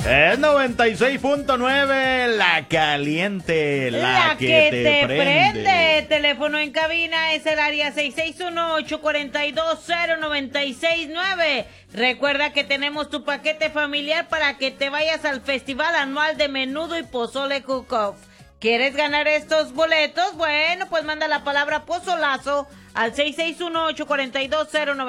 Es 96.9, la caliente, la que te prende. Teléfono en cabina es el área 661-842-0969. Recuerda que tenemos tu paquete familiar para que te vayas al Festival Anual de Menudo y Pozole Cook-Off. ¿Quieres ganar estos boletos? Bueno, pues manda la palabra pozolazo al 661-842-0969.